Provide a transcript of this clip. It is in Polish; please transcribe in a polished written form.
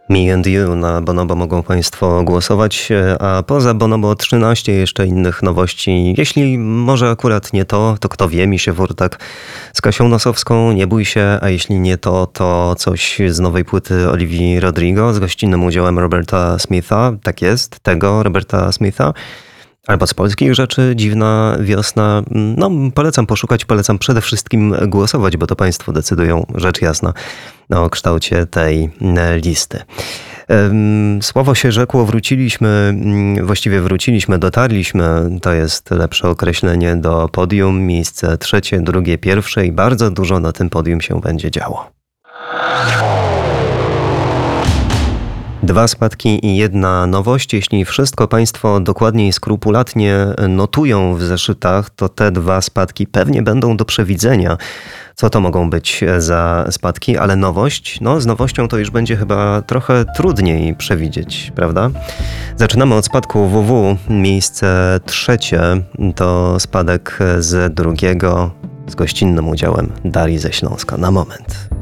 Me and You na Bonobo mogą Państwo głosować, a poza Bonobo 13 jeszcze innych nowości. Jeśli może akurat nie to kto wie, Misie Wórtak z Kasią Nosowską, Nie bój się, a jeśli nie to coś z nowej płyty Olivii Rodrigo z gościnnym udziałem Roberta Smitha, tak jest, tego Roberta Smitha. Albo z polskich rzeczy, Dziwna wiosna. No, polecam poszukać, polecam przede wszystkim głosować, bo to Państwo decydują, rzecz jasna, o kształcie tej listy. Słowo się rzekło, dotarliśmy, to jest lepsze określenie, do podium, miejsce trzecie, drugie, pierwsze i bardzo dużo na tym podium się będzie działo. 2 spadki i 1 nowość. Jeśli wszystko Państwo dokładnie i skrupulatnie notują w zeszytach, to te 2 spadki pewnie będą do przewidzenia. Co to mogą być za spadki, ale nowość? No, z nowością to już będzie chyba trochę trudniej przewidzieć, prawda? Zaczynamy od spadku WW. Miejsce trzecie to spadek z drugiego z gościnnym udziałem Darii ze Śląska. Na moment.